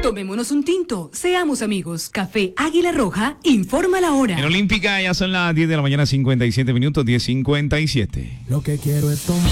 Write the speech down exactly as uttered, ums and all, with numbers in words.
Tomémonos un tinto, seamos amigos. Café Águila Roja, informa la hora. En Olímpica ya son las diez de la mañana, cincuenta y siete minutos, diez cincuenta y siete. Lo que quiero es tomar.